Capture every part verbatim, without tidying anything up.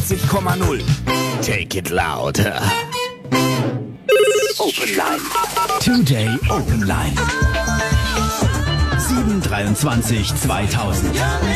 siebzig Komma null. Take it loud. Open Line. Today Open Line. sieben dreiundzwanzig zweitausend.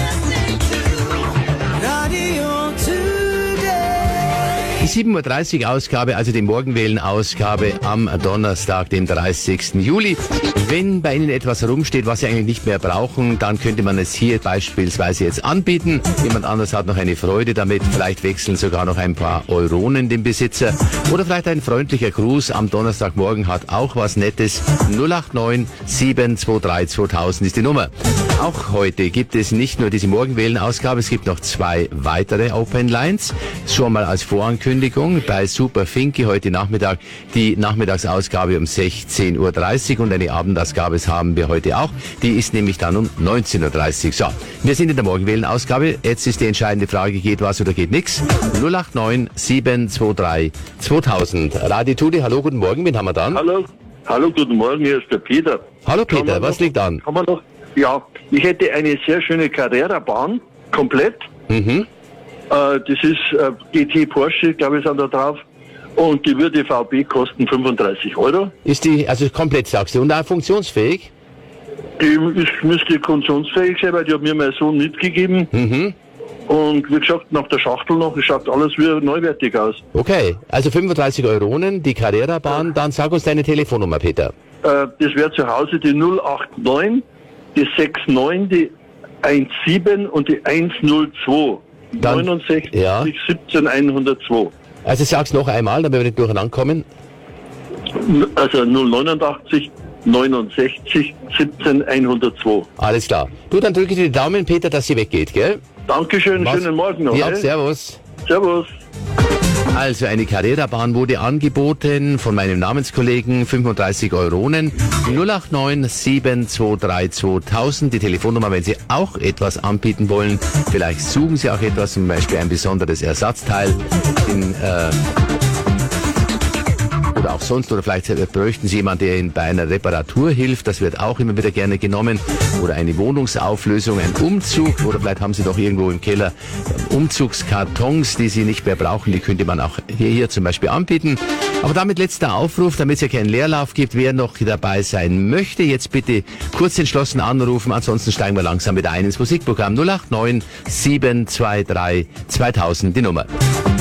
Die sieben Uhr dreißig Ausgabe, also die Morgenwählen-Ausgabe am Donnerstag, dem dreißigsten Juli. Wenn bei Ihnen etwas rumsteht, was Sie eigentlich nicht mehr brauchen, dann könnte man es hier beispielsweise jetzt anbieten. Jemand anderes hat noch eine Freude damit. Vielleicht wechseln sogar noch ein paar Euronen den Besitzer. Oder vielleicht ein freundlicher Gruß am Donnerstagmorgen hat auch was Nettes. null acht neun sieben zwei drei zweitausend ist die Nummer. Auch heute gibt es nicht nur diese Morgenwählen-Ausgabe, es gibt noch zwei weitere Open Lines. Schon mal als Vorankündigung bei Super Finky heute Nachmittag die Nachmittagsausgabe um sechzehn Uhr dreißig und eine Abendausgabe haben wir heute auch. Die ist nämlich dann um neunzehn Uhr dreißig. So, wir sind in der Morgenwählen-Ausgabe. Jetzt ist die entscheidende Frage, geht was oder geht nix? null acht neun sieben zwei drei zweitausend. Raditude, hallo, guten Morgen, wen haben wir dann? Hallo, hallo, guten Morgen, hier ist der Peter. Hallo Peter, was noch, liegt an? Kann man noch? Ja, ich hätte eine sehr schöne Carrera-Bahn, komplett. Mhm. Äh, das ist äh, G T Porsche, glaube ich, sind da drauf. Und die würde V B kosten fünfunddreißig Euro. Ist die, also komplett sagst du, und auch funktionsfähig? Die ist, müsste funktionsfähig sein, weil die hat mir mein Sohn mitgegeben. Mhm. Und wie gesagt, nach der Schachtel noch, es schaut alles wieder neuwertig aus. Okay, also fünfunddreißig Euronen, die Carrera-Bahn, dann sag uns deine Telefonnummer, Peter. Äh, das wäre zu Hause die null acht neun, die sechs neun, die eins sieben und die eins null zwei. Dann, neunundsechzig, ja. siebzehn, hundertzwei. Also sag's noch einmal, damit wir nicht durcheinander kommen. Also null neunundachtzig, neunundsechzig, siebzehn, hundertzwei. Alles klar. Du, dann drücke ich dir die Daumen, Peter, dass sie weggeht, gell? Dankeschön, Was? schönen Morgen noch. Ja, gell? servus. Servus. Also eine Carrera-Bahn wurde angeboten von meinem Namenskollegen, fünfunddreißig Euronen, null acht neun sieben zwei drei zweitausend, die Telefonnummer, wenn Sie auch etwas anbieten wollen. Vielleicht suchen Sie auch etwas, zum Beispiel ein besonderes Ersatzteil in, äh, oder auch sonst, oder vielleicht bräuchten Sie jemanden, der Ihnen bei einer Reparatur hilft, das wird auch immer wieder gerne genommen, oder eine Wohnungsauflösung, ein Umzug, oder vielleicht haben Sie doch irgendwo im Keller Umzugskartons, die Sie nicht mehr brauchen, die könnte man auch hier, hier zum Beispiel anbieten. Aber damit letzter Aufruf, damit es ja keinen Leerlauf gibt, wer noch dabei sein möchte, jetzt bitte kurz entschlossen anrufen, ansonsten steigen wir langsam wieder ein ins Musikprogramm null acht neun sieben zwei drei zweitausend, die Nummer.